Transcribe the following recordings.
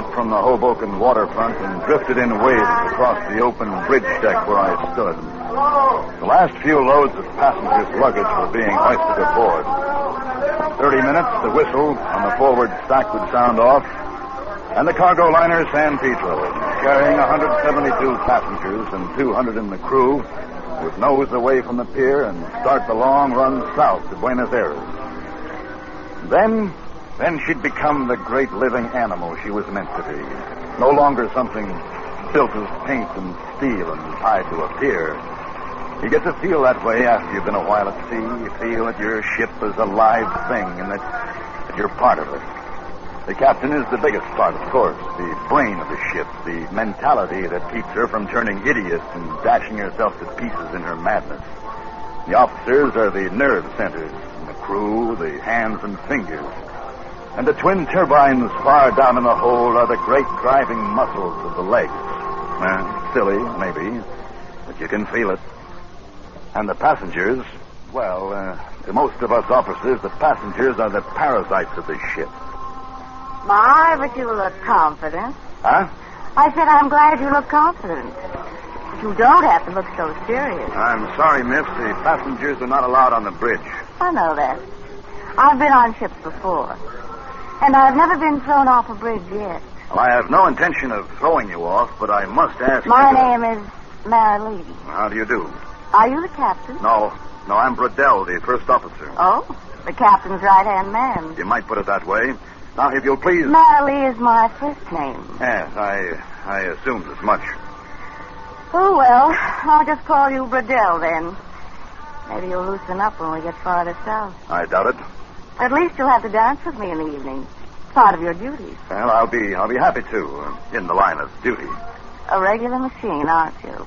up from the Hoboken waterfront and drifted in waves across the open bridge deck where I stood. The last few loads of passengers' luggage were being hoisted aboard. 30 minutes, the whistle on the forward stack would sound off, and the cargo liner San Pedro, carrying 172 passengers and 200 in the crew, would nose away from the pier and start the long run south to Buenos Aires. Then she'd become the great living animal she was meant to be. No longer something built of paint and steel and tied to a pier. You get to feel that way after you've been a while at sea. You feel that your ship is a live thing and that you're part of it. The captain is the biggest part, of course, the brain of the ship, the mentality that keeps her from turning idiot and dashing herself to pieces in her madness. The officers are the nerve centers, and the crew, the hands and fingers. And the twin turbines far down in the hold are the great driving muscles of the legs. Silly, maybe, but you can feel it. And the passengers, well, to most of us officers, the passengers are the parasites of the ship. My, but you look confident. Huh? I said I'm glad you look confident. But you don't have to look so serious. I'm sorry, miss. The passengers are not allowed on the bridge. I know that. I've been on ships before. And I've never been thrown off a bridge yet. Well, I have no intention of throwing you off, but I must ask My you... name is Mary Lady. How do you do? Are you the captain? No, I'm Bradell, the first officer. Oh, the captain's right-hand man. You might put it that way. Now, if you'll please... Mary is my first name. Yes, I assumed as much. Oh, well, I'll just call you Bradell, then. Maybe you'll loosen up when we get farther south. I doubt it. At least you'll have to dance with me in the evening. Part of your duties. Well, I'll be happy to, in the line of duty. A regular machine, aren't you?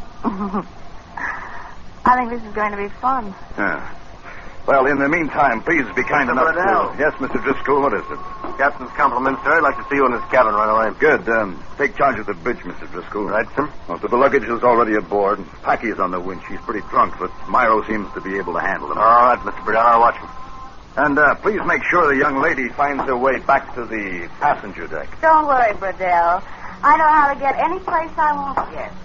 I think this is going to be fun. Yeah. Well, in the meantime, please be kind enough Bradell. to... Yes, Mr. Driscoll, what is it? Captain's compliments, sir. I'd like to see you in his cabin right away. Good. Take charge of the bridge, Mr. Driscoll. Right, sir. Most of the luggage is already aboard. Packy's on the winch. She's pretty drunk, but Myro seems to be able to handle him. All right, Mr. Bradell. I'll watch him. And please make sure the young lady finds her way back to the passenger deck. Don't worry, Bradell. I know how to get any place I want to get.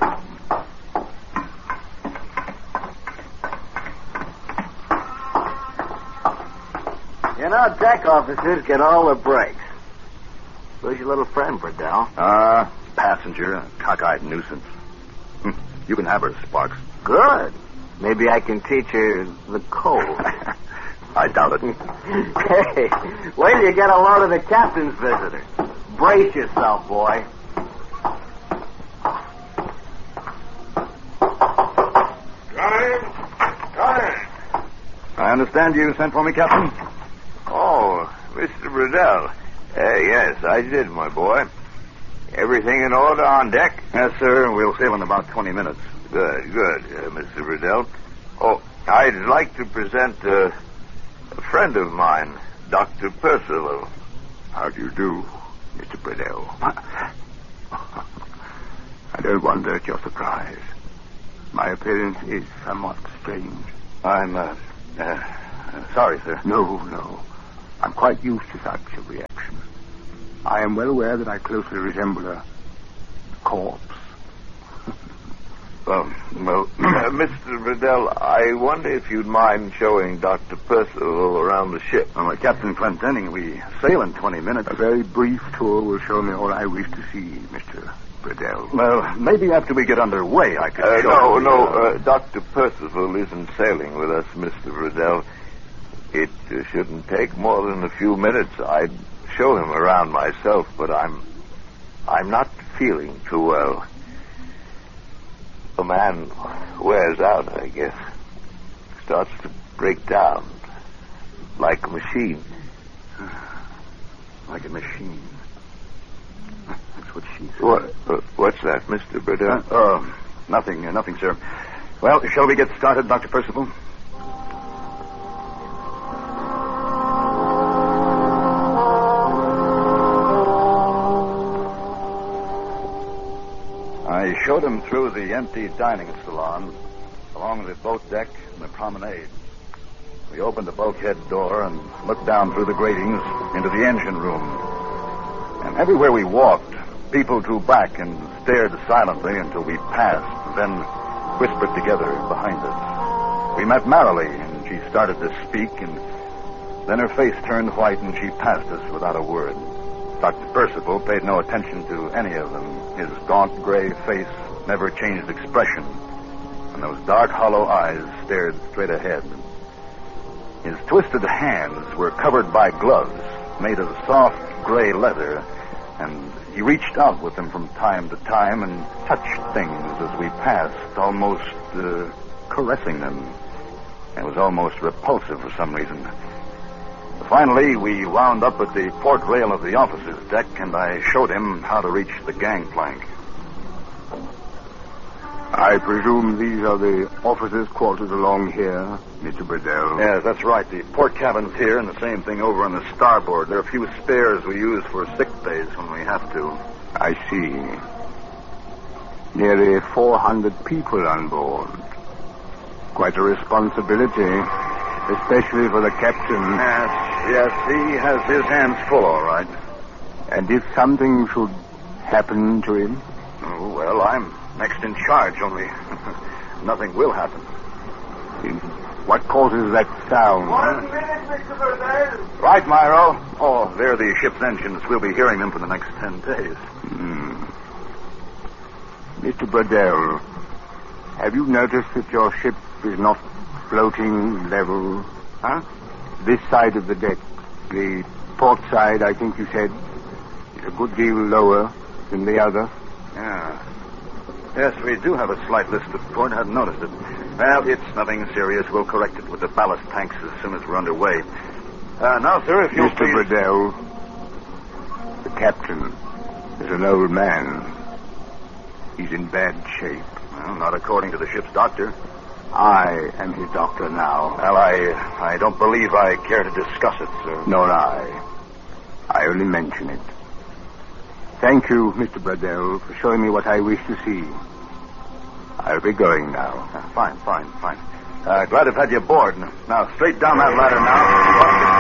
You know, deck officers get all the breaks. Where's your little friend, Bradell? Passenger, a cockeyed nuisance. You can have her, Sparks. Good. Maybe I can teach her the code. I doubt it. Hey, wait till you get a load of the captain's visitors. Brace yourself, boy. Come I understand you sent for me, Captain. Oh, Mr. Bradell. Yes, I did, my boy. Everything in order on deck? Yes, sir. We'll sail in about 20 minutes. Good, Mr. Bradell. Oh, I'd like to present a friend of mine, Dr. Percival. How do you do, Mr. Bradell? I don't wonder at your surprise. My appearance is somewhat strange. I'm, sorry, sir. No. I'm quite used to such a reaction. I am well aware that I closely resemble a corpse. Mr. Bradell, I wonder if you'd mind showing Dr. Percival around the ship. Captain Clendenning, we sail in 20 minutes. A very brief tour will show me all I wish to see, Mr. Bradell. Well, maybe after we get underway, I could show you. No. Dr. Percival isn't sailing with us, Mr. Bradell. It shouldn't take more than a few minutes. I'd show him around myself, but I'm not feeling too well. A man wears out, I guess. Starts to break down. Like a machine. Like a machine. That's what she said. What's that, Mr. Bradell? Nothing, sir. Well, shall we get started, Dr. Percival? I showed him through the empty dining salon, along the boat deck and the promenade. We opened the bulkhead door and looked down through the gratings into the engine room. And Everywhere we walked, people drew back and stared silently until we passed, then whispered together behind us. We met Marilee, and she started to speak, and then her face turned white, and she passed us without a word. Dr. Percival paid no attention to any of them. His gaunt gray face never changed expression, and those dark, hollow eyes stared straight ahead. His twisted hands were covered by gloves made of soft gray leather, and he reached out with them from time to time and touched things as we passed, almost caressing them. It was almost repulsive for some reason. Finally, we wound up at the port rail of the officer's deck, and I showed him how to reach the gangplank. I presume these are the officers' quarters along here, Mr. Burdell? Yes, that's right. The port cabin's here, and the same thing over on the starboard. There are a few spares we use for sick days when we have to. I see. Nearly 400 people on board. Quite a responsibility, especially for the captain. Yes, he has his hands full, all right. And if something should happen to him? Oh, well, I'm next in charge, only nothing will happen. What causes that sound? 1 minute, Mr. Burdell. Right, Myro. Oh, they're the ship's engines. We'll be hearing them for the next 10 days. Mr. Burdell, have you noticed that your ship is not floating level? Huh? This side of the deck, the port side, I think you said, is a good deal lower than the other. Yeah. Yes, we do have a slight list of port. I hadn't noticed it. Well, it's nothing serious. We'll correct it with the ballast tanks as soon as we're underway. Now, sir, if you'll Mr. please... Burdell, the captain is an old man. He's in bad shape. Well, not according to the ship's doctor. I am his doctor now. Well, I don't believe I care to discuss it, sir. Nor I. I only mention it. Thank you, Mr. Burdell, for showing me what I wish to see. I'll be going now. Fine. Glad to have had you aboard. Now, straight down that ladder now.